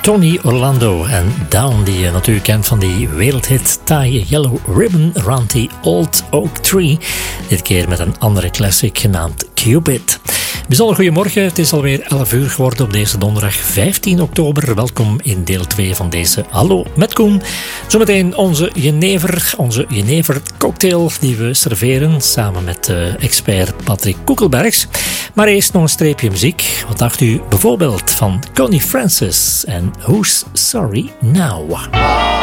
Tony Orlando en Down, die je natuurlijk kent van die wereldhit Tie a Yellow Ribbon Around the Old Oak Tree. Dit keer met een andere classic genaamd Cupid. Bijzonder goedemorgen, het is alweer 11 uur geworden op deze donderdag 15 oktober. Welkom in deel 2 van deze Hallo met Koen. Zometeen onze jenever cocktail die we serveren samen met expert Patrick Koekelbergs. Maar eerst nog een streepje muziek. Wat dacht u bijvoorbeeld van Connie Francis en Who's Sorry Now?